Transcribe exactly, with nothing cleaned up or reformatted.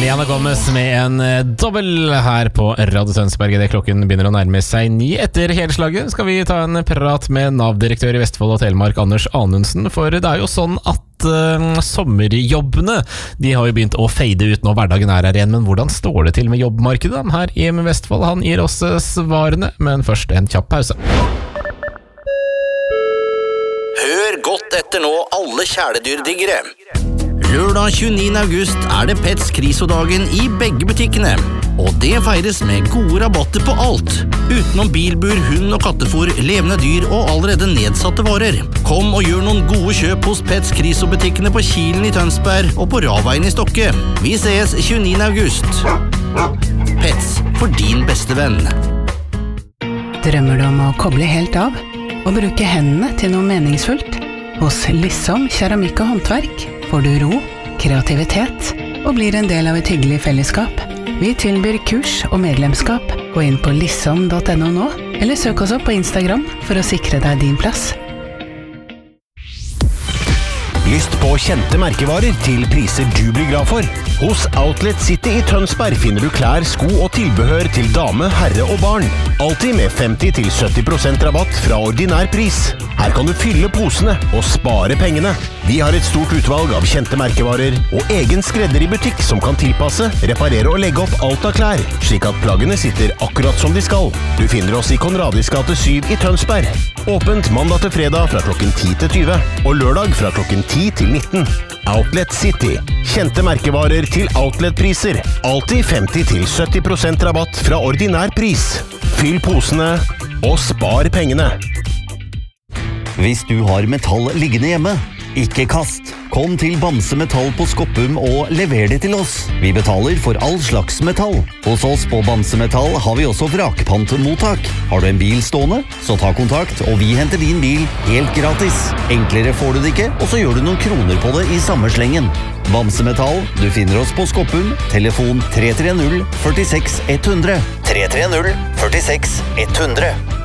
Selena Gomez med en eh, dobbel her på Radio Tønsberg. Det klokken begynner å nærme seg ni. Etter helslaget skal vi ta en prat med Nav-direktør i Vestfold og Telemark, Anders Anundsen. For det er jo sånn at uh, sommerjobbene, de har jo begynt å fade ut nå hverdagen er her igjen. Men hvordan står det til med jobbmarkedet her i Vestfold? Han gir oss uh, svarene, men først en kjapp pause. Hør godt etter nå, alle kjæledyrdiggere. Lørdag tjueniende august er det Pets Krisodagen i begge butikkene. Og det feires med gode rabatter på alt. Utenom bilbur, hund og kattefôr, levende dyr og allerede nedsatte varer. Kom og gjør noen gode kjøp hos Pets Kriso-butikkene på Kilen i Tønsberg og på Raveien i Stokke. Vi ses tjueniende august. Pets, for din beste venn. Drømmer du om å koble helt av og bruke hendene til noe meningsfullt? Hos Lissom Keramikk og Håndverk får du ro, kreativitet og blir en del av et hyggelig fellesskap. Vi tilbyr kurs og medlemskap. Gå inn på lissom punktum no nå, eller søk oss opp på Instagram for å sikre deg din plass. Lyst på kjente merkevarer til priser du blir glad for? Hos Outlet City i Tønsberg finner du klær, sko og tilbehør til dame, herre og barn. Alltid med femti til sytti prosent rabatt fra ordinær pris. Her kan du fylle posene og spare pengene. Vi har et stort utvalg av kjente merkevarer og egen skredder i butikk som kan tilpasse, reparere og legge opp alt av klær, slik at plaggene sitter akkurat som de skal. Du finner oss i Konradis gate syv i Tønsberg. Åpent mandag til fredag fra klokken ti til tyve, og lørdag fra klokken ti til nitten. Outlet City. Kjente merkevarer til outletpriser. Alltid femti til sytti prosent rabatt fra ordinær pris. Fyll posene og spar pengene. Hvis du har metall liggende hjemme, ikke kast. Kom til Bamse Metall på Skoppum og lever det til oss. Vi betaler for all slags metall. Hos oss på Bamse Metall har vi også vrakpantmottak. Har du en bil stående, så ta kontakt, og vi henter din bil helt gratis. Enklere får du det ikke, og så gjør du noen kroner på det i samme slengen. Bamse Metall, du finner oss på Skoppum, telefon tre tre null, førtiseks ett hundre. tre tre null, førtiseks ett hundre.